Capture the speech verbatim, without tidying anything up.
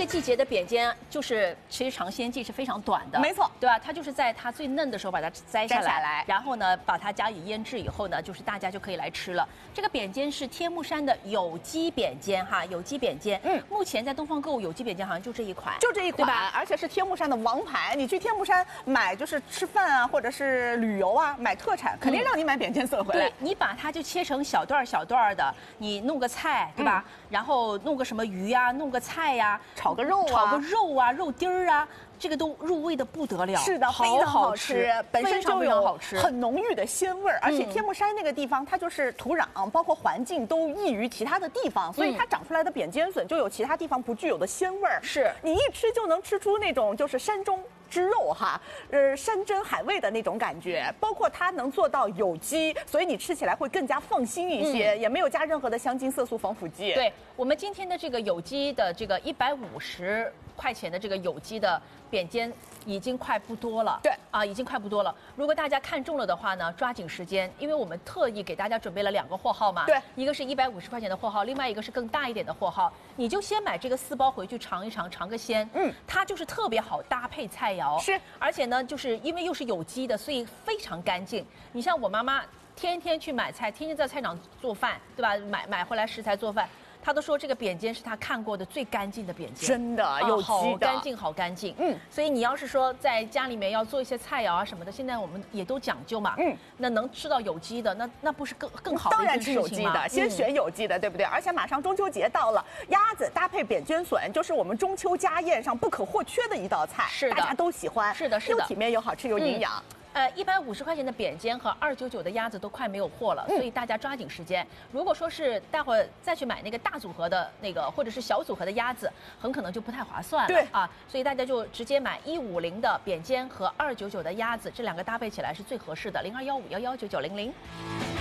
个季节的扁尖就是其实尝鲜季是非常短的， 没错， 对吧？它就是在它最嫩的时候把它摘下来， 摘下来然后呢把它加以腌制以后呢，就是大家就可以来吃了。这个扁尖是天目山的有机扁尖哈，有机扁尖。嗯，目前在东方购物有机扁尖好像就这一款， 就这一款， 对吧？ 而且是天目山的王牌。你去天目山买就是吃饭啊，或者是旅游啊，买特产，肯定让你买扁尖笋回来。 对，你把它就切成小段小段的，你弄个菜，对吧？嗯、然后弄个什么鱼呀、啊，弄个菜呀、啊， 炒个肉啊， 炒个肉啊，肉丁儿啊。这个都入味的不得了， 是的， 好非常好吃， 本身就有好吃， 很浓郁的鲜味儿。而且天目山那个地方，它就是土壤包括环境都异于其他的地方，所以它长出来的扁尖笋就有其他地方不具有的鲜味儿。 是你一吃就能吃出那种就是山中之肉哈，呃，山珍海味的那种感觉。包括它能做到有机，所以你吃起来会更加放心一些，嗯、也没有加任何的香精、色素、防腐剂。 对我们今天的这个有机的这个一百五十块钱的这个有机的扁尖。已经快不多了， 对啊，已经快不多了。如果大家看中了的话呢，抓紧时间，因为我们特意给大家准备了两个货号嘛， 对， 一个是一百五十块钱的货号，另外一个是更大一点的货号。你就先买这个四包回去尝一尝，尝个鲜，嗯，它就是特别好搭配菜肴， 是， 而且呢，就是因为又是有机的，所以非常干净。你像我妈妈天天去买菜，天天在菜场做饭，对吧？买买回来食材做饭。他都说这个扁尖是他看过的最干净的扁尖， 真的有机的， 好干净，好干净。嗯，所以你要是说在家里面要做一些菜肴啊什么的，现在我们也都讲究嘛。嗯，那能吃到有机的，那那不是更更好的一件事情吗？ 当然吃有机的，先选有机的，对不对？而且马上中秋节到了，鸭子搭配扁尖笋就是我们中秋家宴上不可或缺的一道菜， 是的， 大家都喜欢。 是的，是的， 又体面又好吃又营养。嗯呃，一百五十块钱的扁尖和二九九的鸭子都快没有货了，嗯、所以大家抓紧时间。如果说是待会儿再去买那个大组合的那个，或者是小组合的鸭子，很可能就不太划算了。 对啊，所以大家就直接买一五零的扁尖和二九九的鸭子，这两个搭配起来是最合适的。零二幺五幺幺九九零零。